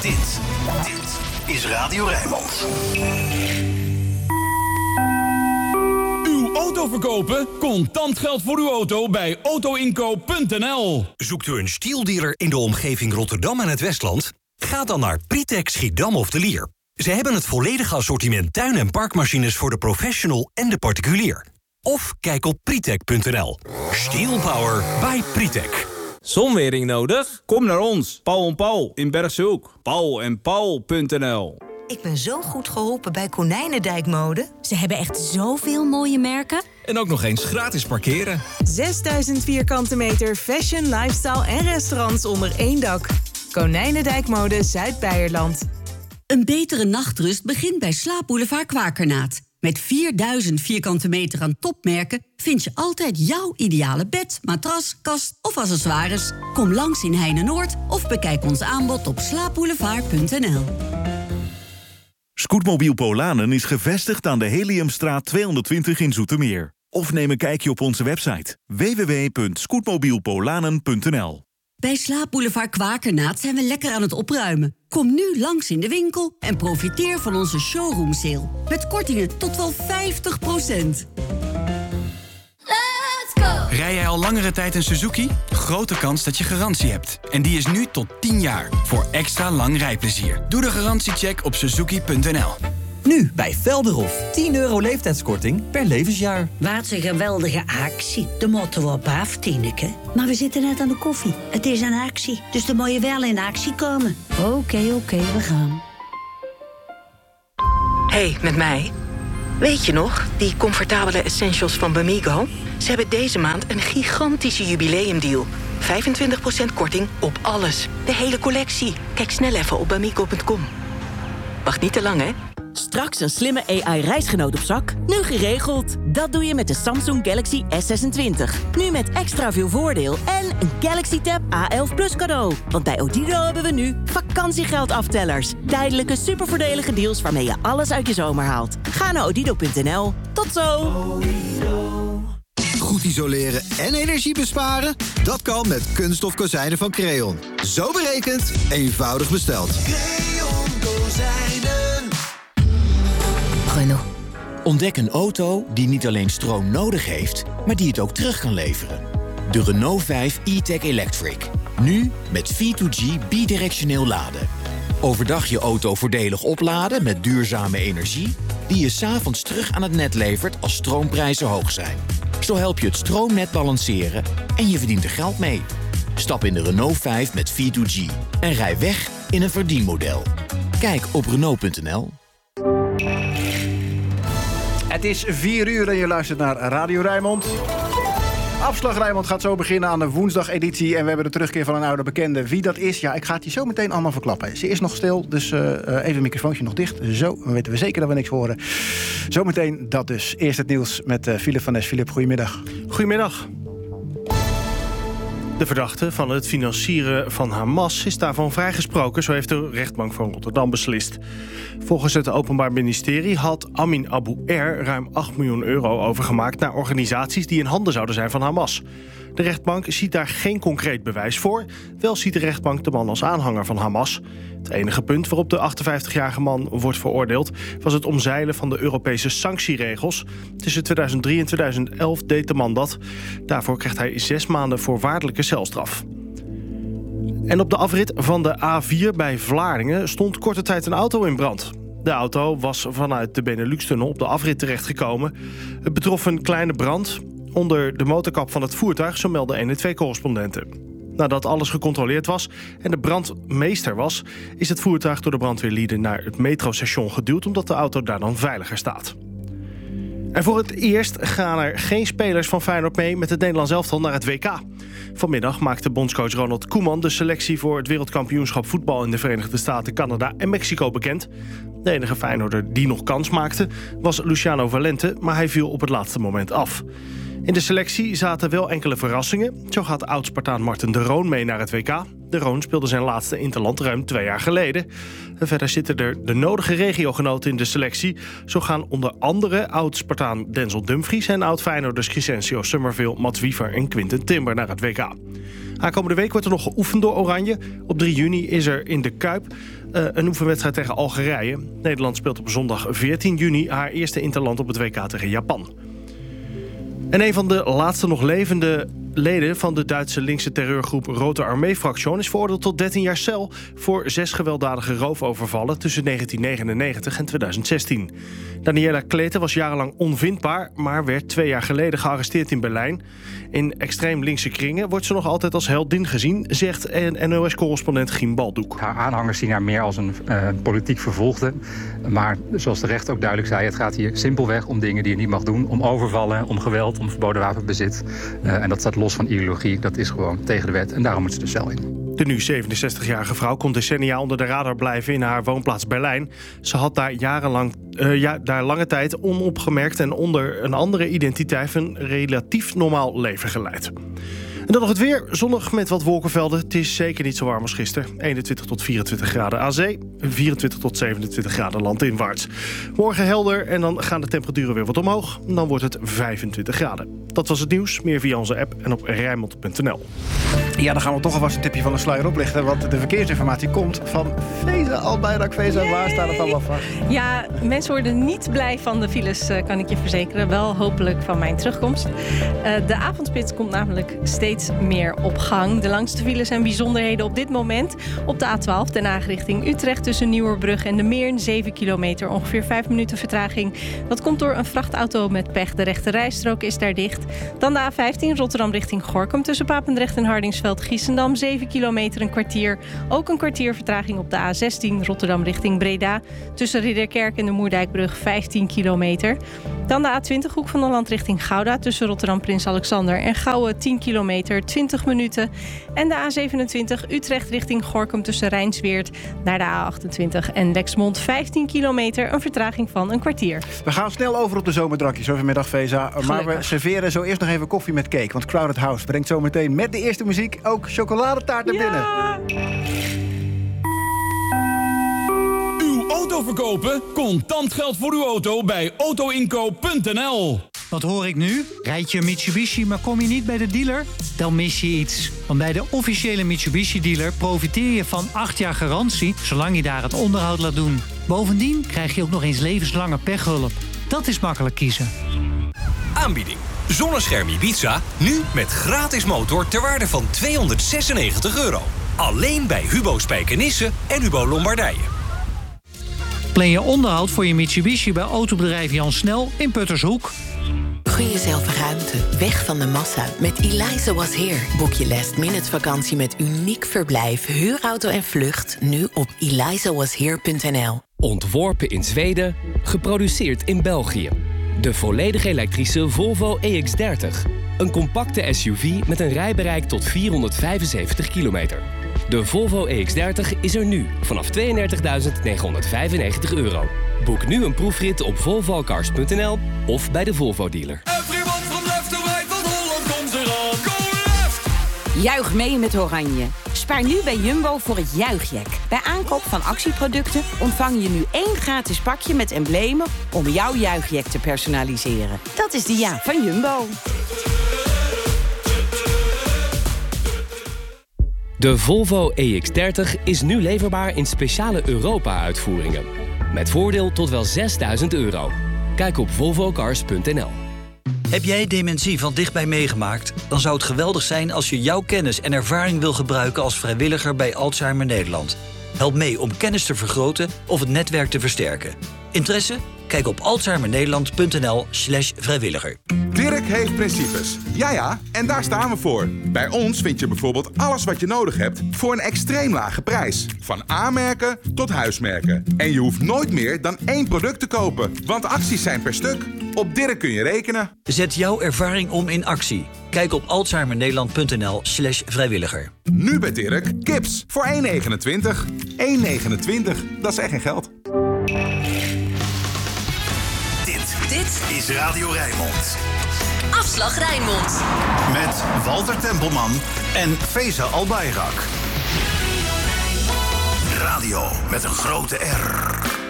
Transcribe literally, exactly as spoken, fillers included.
Dit, dit is Radio Rijnmond. Uw auto verkopen? Contant geld voor uw auto bij autoinkoop punt n l. Zoekt u een stieldealer in de omgeving Rotterdam en het Westland? Ga dan naar Pritec Schiedam of de Lier. Ze hebben het volledige assortiment tuin- en parkmachines voor de professional en de particulier. Of kijk op pritec punt n l. Steel Power by Pritec. Zonwering nodig? Kom naar ons, Paul en Paul in Bergshoek. paul en paul punt n l. Ik ben zo goed geholpen bij Konijnendijk Mode. Ze hebben echt zoveel mooie merken. En ook nog eens gratis parkeren. zesduizend vierkante meter fashion, lifestyle en restaurants onder één dak. Konijnendijk Mode Zuid-Beierland. Een betere nachtrust begint bij Slaapboulevard Kwakernaat. Met vierduizend vierkante meter aan topmerken vind je altijd jouw ideale bed, matras, kast of accessoires. Kom langs in Heine-Noord of bekijk ons aanbod op slaapboulevard punt n l. Scootmobiel Polanen is gevestigd aan de Heliumstraat tweehonderdtwintig in Zoetermeer. Of neem een kijkje op onze website w w w punt scootmobiel polanen punt n l. Bij Slaapboulevard Kwakernaat zijn we lekker aan het opruimen. Kom nu langs in de winkel en profiteer van onze showroom sale. Met kortingen tot wel vijftig procent. Rij jij al langere tijd een Suzuki? Grote kans dat je garantie hebt. En die is nu tot tien jaar. Voor extra lang rijplezier. Doe de garantiecheck op suzuki punt n l. Nu bij Velderhof. tien euro leeftijdskorting per levensjaar. Wat een geweldige actie. De moeten we op af, Tineke. Maar we zitten net aan de koffie. Het is een actie, dus dan moet je wel in actie komen. Oké, okay, oké, okay, we gaan. Hey, met mij. Weet je nog, die comfortabele essentials van Bamigo? Ze hebben deze maand een gigantische jubileumdeal. vijfentwintig procent korting op alles. De hele collectie. Kijk snel even op bamigo punt com. Wacht niet te lang, hè? Straks een slimme A I-reisgenoot op zak? Nu geregeld. Dat doe je met de Samsung Galaxy S zesentwintig. Nu met extra veel voordeel en een Galaxy Tab A elf Plus cadeau. Want bij Odido hebben we nu vakantiegeldaftellers. Tijdelijke supervoordelige deals waarmee je alles uit je zomer haalt. Ga naar odido punt n l. Tot zo! Goed isoleren en energie besparen? Dat kan met kunststof kozijnen van Creon. Zo berekend, eenvoudig besteld. Creon kozijnen. Renault. Ontdek een auto die niet alleen stroom nodig heeft, maar die het ook terug kan leveren. De Renault vijf e-tech Electric. Nu met V twee G bidirectioneel laden. Overdag je auto voordelig opladen met duurzame energie, die je 's avonds terug aan het net levert als stroomprijzen hoog zijn. Zo help je het stroomnet balanceren en je verdient er geld mee. Stap in de Renault vijf met V twee G en rij weg in een verdienmodel. Kijk op renault punt n l. Het is vier uur en je luistert naar Radio Rijnmond. Afslag Rijnmond gaat zo beginnen aan de woensdageditie. En we hebben de terugkeer van een oude bekende. Wie dat is, ja, ik ga het je zo meteen allemaal verklappen. Ze is nog stil, dus uh, even het microfoontje nog dicht. Zo, dan weten we zeker dat we niks horen. Zometeen dat dus. Eerst het nieuws met uh, Philip van Nes. Philip, goedemiddag. Goedemiddag. De verdachte van het financieren van Hamas is daarvan vrijgesproken, zo heeft de rechtbank van Rotterdam beslist. Volgens het Openbaar Ministerie had Amin Abu Er ruim acht miljoen euro overgemaakt naar organisaties die in handen zouden zijn van Hamas. De rechtbank ziet daar geen concreet bewijs voor. Wel ziet de rechtbank de man als aanhanger van Hamas. Het enige punt waarop de achtenvijftigjarige man wordt veroordeeld was het omzeilen van de Europese sanctieregels. Tussen tweeduizend drie en tweeduizend elf deed de man dat. Daarvoor krijgt hij zes maanden voorwaardelijke celstraf. En op de afrit van de A vier bij Vlaardingen stond korte tijd een auto in brand. De auto was vanuit de Benelux-tunnel op de afrit terechtgekomen. Het betrof een kleine brand onder de motorkap van het voertuig, zo melden een en twee correspondenten. Nadat alles gecontroleerd was en de brandmeester was, is het voertuig door de brandweerlieden naar het metrostation geduwd, omdat de auto daar dan veiliger staat. En voor het eerst gaan er geen spelers van Feyenoord mee met het Nederlands elftal naar het W K. Vanmiddag maakte bondscoach Ronald Koeman de selectie voor het wereldkampioenschap voetbal in de Verenigde Staten, Canada en Mexico bekend. De enige Feyenoorder die nog kans maakte was Luciano Valente, maar hij viel op het laatste moment af. In de selectie zaten wel enkele verrassingen. Zo gaat oud-Spartaan Marten de Roon mee naar het W K. De De Roon speelde zijn laatste interland ruim twee jaar geleden. En verder zitten er de nodige regiogenoten in de selectie. Zo gaan onder andere oud-Spartaan Denzel Dumfries en oud-Feyenoorders Crescencio Summerville, Mats Wiever en Quinten Timber naar het W K. Aankomende week wordt er nog geoefend door Oranje. Op drie juni is er in de Kuip uh, een oefenwedstrijd tegen Algerije. Nederland speelt op zondag veertien juni haar eerste interland op het W K tegen Japan. En een van de laatste nog levende leden van de Duitse linkse terreurgroep Rote Armee-fractie is veroordeeld tot dertien jaar cel voor zes gewelddadige roofovervallen tussen negentien negenennegentig en tweeduizend zestien. Daniela Klete was jarenlang onvindbaar, maar werd twee jaar geleden gearresteerd in Berlijn. In extreem linkse kringen wordt ze nog altijd als heldin gezien, zegt N O S-correspondent Giem Baldoek. Haar aanhangers zien haar meer als een uh, politiek vervolgde. Maar zoals de rechter ook duidelijk zei, het gaat hier simpelweg om dingen die je niet mag doen. Om overvallen, om geweld, om verboden wapenbezit. Uh, en dat staat los van ideologie, dat is gewoon tegen de wet en daarom moet ze de cel in. De nu zevenenzestigjarige vrouw kon decennia onder de radar blijven in haar woonplaats Berlijn. Ze had daar jarenlang, uh, ja, daar lange tijd onopgemerkt en onder een andere identiteit een relatief normaal leven geleid. En dan nog het weer. Zonnig met wat wolkenvelden. Het is zeker niet zo warm als gisteren. eenentwintig tot vierentwintig graden aan zee. vierentwintig tot zevenentwintig graden landinwaarts. Morgen helder en dan gaan de temperaturen weer wat omhoog. En dan wordt het vijfentwintig graden. Dat was het nieuws. Meer via onze app en op rijnmond punt n l. Ja, dan gaan we toch alvast een tipje van de sluier oplichten. Want de verkeersinformatie komt van Feza Albayrak. Feza, waar staat het allemaal van? Ja, mensen worden niet blij van de files, kan ik je verzekeren. Wel hopelijk van mijn terugkomst. Uh, de avondspits komt namelijk steeds meer op gang. De langste files en bijzonderheden op dit moment. Op de A twaalf, Den Haag richting Utrecht tussen Nieuwerbrug en de Meern. zeven kilometer, ongeveer vijf minuten vertraging. Dat komt door een vrachtauto met pech. De rechte rijstrook is daar dicht. Dan de A vijftien, Rotterdam richting Gorinchem tussen Papendrecht en Hardingsveld-Giessendam. zeven kilometer, een kwartier. Ook een kwartier vertraging op de A zestien, Rotterdam richting Breda. Tussen Ridderkerk en de Moerdijkbrug, vijftien kilometer. Dan de A twintig, Hoek van Holland richting Gouda tussen Rotterdam Prins Alexander en Gouwen, tien kilometer, twintig minuten. En de A zevenentwintig, Utrecht richting Gorinchem tussen Rijnsweert naar de A achtentwintig en Lexmond, vijftien kilometer, een vertraging van een kwartier. We gaan snel over op de zomerdrankjes overmiddag, Feza. Maar we serveren zo eerst nog even koffie met cake. Want Crowded House brengt zo meteen met de eerste muziek ook chocoladetaart naar ja. binnen. Uw auto verkopen? Contant geld voor uw auto bij auto inkoop punt n l. Wat hoor ik nu? Rijd je een Mitsubishi, maar kom je niet bij de dealer? Dan mis je iets. Want bij de officiële Mitsubishi-dealer profiteer je van acht jaar garantie, zolang je daar het onderhoud laat doen. Bovendien krijg je ook nog eens levenslange pechhulp. Dat is makkelijk kiezen. Aanbieding. Zonnescherm Ibiza, nu met gratis motor ter waarde van tweehonderdzesennegentig euro. Alleen bij Hubo Spijkenisse en Hubo Lombardije. Plan je onderhoud voor je Mitsubishi bij autobedrijf Jan Snel in Puttershoek. Gun jezelf ruimte, weg van de massa. Met Eliza Was Here. Boek je last minute vakantie met uniek verblijf, huurauto en vlucht nu op eliza was here punt n l. Ontworpen in Zweden, geproduceerd in België. De volledig elektrische Volvo E X dertig. Een compacte S U V met een rijbereik tot vierhonderdvijfenzeventig kilometer. De Volvo E X dertig is er nu vanaf tweeëndertigduizend negenhonderdvijfennegentig euro. Boek nu een proefrit op volvo cars punt n l of bij de Volvo dealer. Juich mee met Oranje. Spaar nu bij Jumbo voor het Juichjack. Bij aankoop van actieproducten ontvang je nu één gratis pakje met emblemen om jouw Juichjack te personaliseren. Dat is de ja van Jumbo. De Volvo E X dertig is nu leverbaar in speciale Europa-uitvoeringen. Met voordeel tot wel zesduizend euro. Kijk op volvo cars punt n l. Heb jij dementie van dichtbij meegemaakt? Dan zou het geweldig zijn als je jouw kennis en ervaring wil gebruiken als vrijwilliger bij Alzheimer Nederland. Help mee om kennis te vergroten of het netwerk te versterken. Interesse? Kijk op alzheimernederland punt n l slash vrijwilliger. Dirk heeft principes. Ja ja, en daar staan we voor. Bij ons vind je bijvoorbeeld alles wat je nodig hebt voor een extreem lage prijs. Van A-merken tot huismerken. En je hoeft nooit meer dan één product te kopen, want acties zijn per stuk. Op Dirk kun je rekenen. Zet jouw ervaring om in actie. Kijk op alzheimernederland punt n l slash vrijwilliger. Nu bij Dirk, kips voor één negenentwintig. één negenentwintig, dat is echt geen geld. Dit is Radio Rijnmond. Afslag Rijnmond. Met Walter Tempelman en Feza Albayrak. Radio met een grote R.